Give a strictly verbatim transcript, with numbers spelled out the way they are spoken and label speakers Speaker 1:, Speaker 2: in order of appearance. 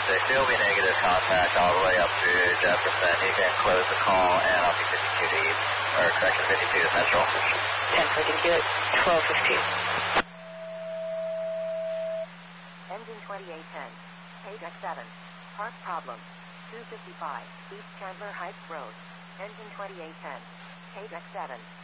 Speaker 1: six. It will be negative contact all the way up through Jefferson. You can close the call, and I'll be fifty-two to East, or correction, fifty-two to Central.
Speaker 2: ten forty-two, twelve fifteen.
Speaker 3: Engine twenty-eight ten, Page X seven, part problem, two fifty-five, East Chandler Heights Road. Engine twenty-eight ten, Page X seven.